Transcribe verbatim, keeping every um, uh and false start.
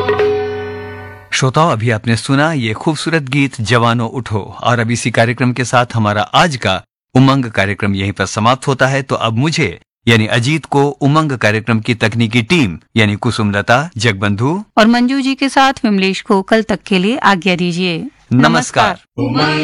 श्रोताओं, अभी आपने सुना ये खूबसूरत गीत जवानों उठो। और अब इसी कार्यक्रम के साथ हमारा आज का उमंग कार्यक्रम यहीं पर समाप्त होता है। तो अब मुझे यानी अजीत को उमंग कार्यक्रम की तकनीकी टीम यानी कुसुमलता, जगबंधु और मंजू जी के साथ विमलेश को कल तक के लिए आज्ञा दीजिए। नमस्कार। उमंग